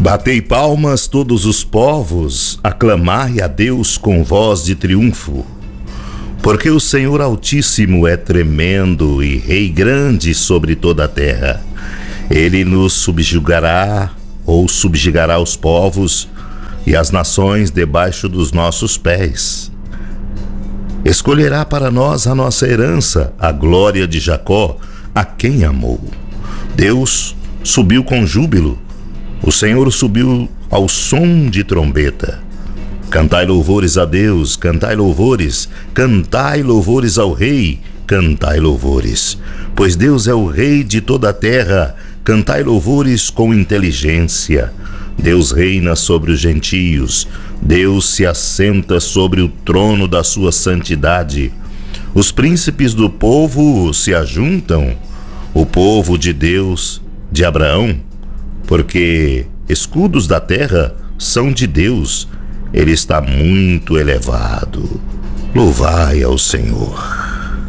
Batei palmas todos os povos, aclamai a Deus com voz de triunfo. Porque o Senhor Altíssimo é tremendo e Rei grande sobre toda a terra. Ele nos subjugará ou subjugará os povos e as nações debaixo dos nossos pés. Escolherá para nós a nossa herança, a glória de Jacó, a quem amou. Deus subiu com júbilo. O Senhor subiu ao som de trombeta. Cantai louvores a Deus, cantai louvores ao Rei, cantai louvores. Pois Deus é o Rei de toda a terra, cantai louvores com inteligência. Deus reina sobre os gentios, Deus se assenta sobre o trono da sua santidade. Os príncipes do povo se ajuntam, o povo de Deus, de Abraão, porque escudos da terra são de Deus, ele está muito elevado. Louvai ao Senhor.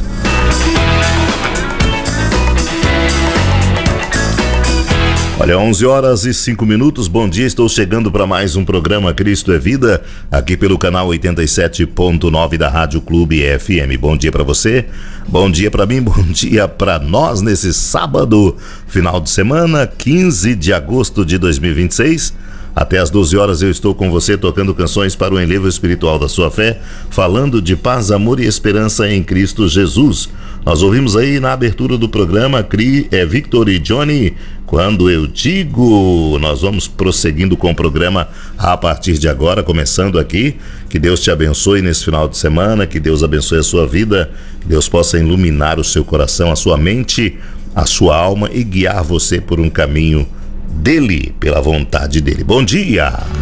Olha, 11h05, bom dia, estou chegando para mais um programa Cristo é Vida, aqui pelo canal 87.9 da Rádio Clube FM. Bom dia para você, bom dia para mim, bom dia para nós nesse sábado, final de semana, 15 de agosto de 2026. Até às 12 horas eu estou com você tocando canções para o enlevo espiritual da sua fé, falando de paz, amor e esperança em Cristo Jesus. Nós ouvimos aí na abertura do programa Victor e Johnny, Quando Eu Digo. Nós vamos prosseguindo com o programa a partir de agora, começando aqui. Que Deus te abençoe nesse final de semana, que Deus abençoe a sua vida, que Deus possa iluminar o seu coração, a sua mente, a sua alma e guiar você por um caminho dele, pela vontade dele. Bom dia!